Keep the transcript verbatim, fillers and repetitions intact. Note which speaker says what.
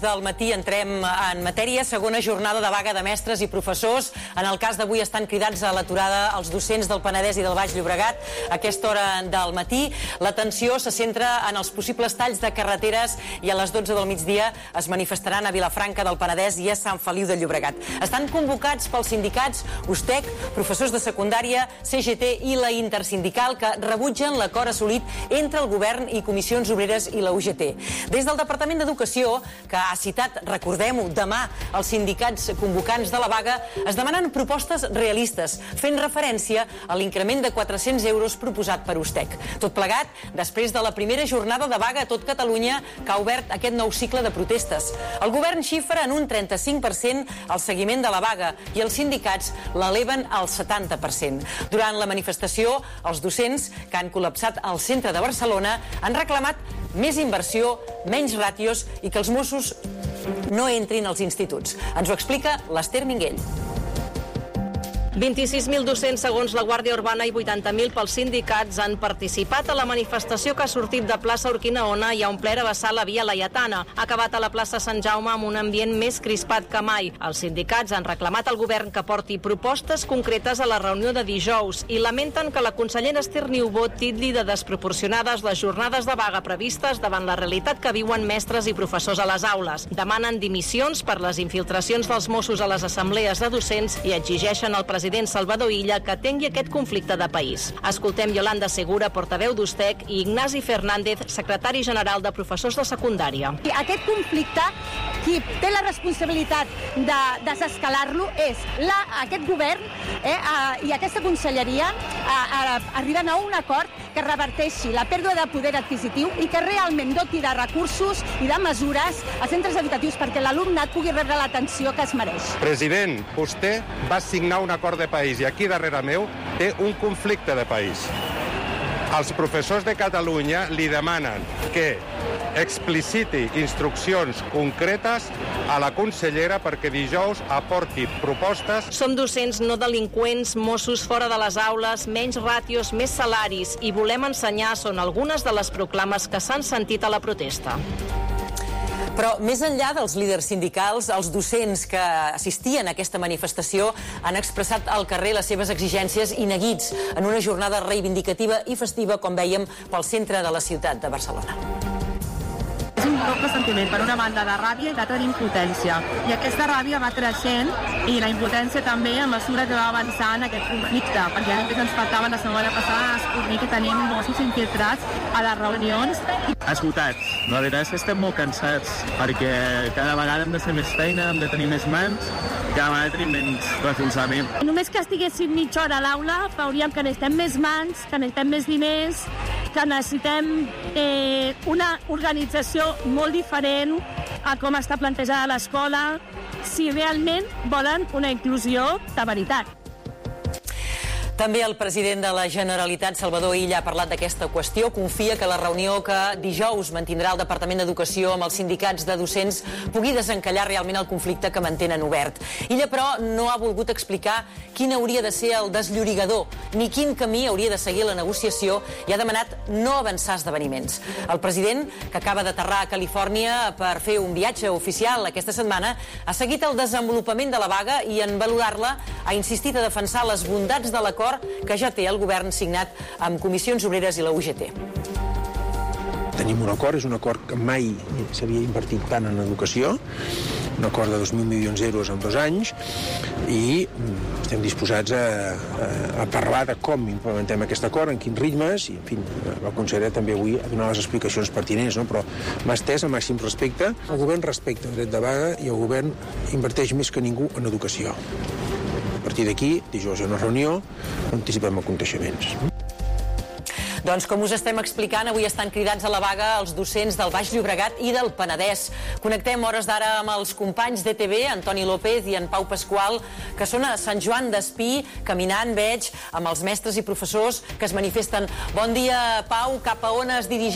Speaker 1: Del matí entrem en matèria, segona jornada de vaga de mestres i professors. En el cas d'avui estan cridats a l'aturada els docents del Penedès i del Baix Llobregat. A aquesta hora del matí l'atenció se centra en els possibles talls de carreteres i a les dotze del migdia es manifestaran a Vilafranca del Penedès i a Sant Feliu de Llobregat. Estan convocats pels sindicats U S T E C, professors de secundària, C G T i la Intersindical, que rebutgen l'acord assolit entre el govern i comissions obreres i la U G T. Des del Departament d'Educació, que ha citat, recordem-ho, demà els sindicats convocants de la vaga, es demanen propostes realistes, fent referència a l'increment de quatre-cents euros proposat per U S T E C. Tot plegat, després de la primera jornada de vaga a tot Catalunya, que ha obert aquest nou cicle de protestes. El govern xifra en un trenta-cinc per cent el seguiment de la vaga i els sindicats l'eleven al setanta per cent. Durant la manifestació, els docents, que han col·lapsat al centre de Barcelona, han reclamat més inversió, menys ràtios i que els Mossos no entrin als instituts. Ens ho explica l'Ester Minguell.
Speaker 2: vint-i-sis mil docents segons la Guàrdia Urbana i vuitanta mil pels sindicats han participat a la manifestació que ha sortit de plaça Urquinaona i ha omplert a vessar la via Laietana. Ha acabat a la plaça Sant Jaume amb un ambient més crispat que mai. Els sindicats han reclamat al govern que porti propostes concretes a la reunió de dijous i lamenten que la consellera Ester Niubó titlli de desproporcionades les jornades de vaga previstes davant la realitat que viuen mestres i professors a les aules. Demanen dimissions per les infiltracions dels Mossos a les assemblees de docents i exigeixen al president president Salvador Illa que atengui aquest conflicte de país. Escoltem Yolanda Segura, portaveu d'U S T E C, i Ignasi Fernández, secretari general de professors de secundària.
Speaker 3: Aquest conflicte, qui té la responsabilitat de desescalar-lo és la, aquest govern eh, eh, i aquesta conselleria eh, eh, arriben a un acord que reverteixi la pèrdua de poder adquisitiu i que realment doti de recursos i de mesures a centres educatius perquè l'alumnat pugui rebre l'atenció que es mereix.
Speaker 4: President, vostè va signar un acord de país i aquí darrere meu té un conflicte de país. Els professors de Catalunya li demanen que expliciti instruccions concretes a la consellera perquè dijous aporti propostes.
Speaker 2: Som docents, no delinqüents, Mossos fora de les aules, menys ràtios, més salaris i volem ensenyar són algunes de les proclames que s'han sentit a la protesta.
Speaker 1: Però més enllà dels líders sindicals, els docents que assistien a aquesta manifestació han expressat al carrer les seves exigències i neguits en una jornada reivindicativa i festiva, com vèiem, pel centre de la ciutat de Barcelona.
Speaker 5: És un doble sentiment, per una banda de ràbia i l'altra d'impotència. I aquesta ràbia va creixent i la impotència també a mesura que va avançar en aquest conflicte, perquè només ens faltava la setmana passada descobrir que tenim Mossos infiltrats a les reunions.
Speaker 6: Esgotats. La veritat és que estem molt cansats, perquè cada vegada hem de fer més feina, hem de tenir més mans, i cada vegada tenim menys recolzament.
Speaker 7: Només que estiguéssim mitja hora a l'aula, veuríem que necessitem més mans, que necessitem més diners, que necessitem eh, una organització molt diferent a com està plantejada l'escola, si realment volen una inclusió de veritat.
Speaker 1: També el president de la Generalitat, Salvador Illa, ha parlat d'aquesta qüestió. Confia que la reunió que dijous mantindrà el Departament d'Educació amb els sindicats de docents pugui desencallar realment el conflicte que mantenen obert. Illa, però, no ha volgut explicar quin hauria de ser el desllorigador ni quin camí hauria de seguir la negociació i ha demanat no avançar esdeveniments. El president, que acaba d'aterrar a Califòrnia per fer un viatge oficial aquesta setmana, ha seguit el desenvolupament de la vaga i en valorar-la ha insistit a defensar les bondats de l'acord que ja té el govern signat amb comissions obreres i la U G T.
Speaker 8: Tenim un acord, és un acord que mai s'havia invertit tant en educació, un acord de dos mil milions d'euros en dos anys, i estem disposats a, a, a parlar de com implementem aquest acord, en quins ritmes, i en fi, la consellera també avui ha donat les explicacions pertinents, no? Però m'ha estès amb màxim respecte. El govern respecta el dret de vaga i el govern inverteix més que ningú en educació. A partir d'aquí, dijous hi ha una reunió, anticipem aconteixements.
Speaker 1: Doncs com us estem explicant, avui estan cridats a la vaga els docents del Baix Llobregat i del Penedès. Connectem hores d'ara amb els companys d'E T V, Antoni López i en Pau Pasqual, que són a Sant Joan d'Espí, caminant, veig, amb els mestres i professors que es manifesten. Bon dia, Pau, cap a on es dirigeix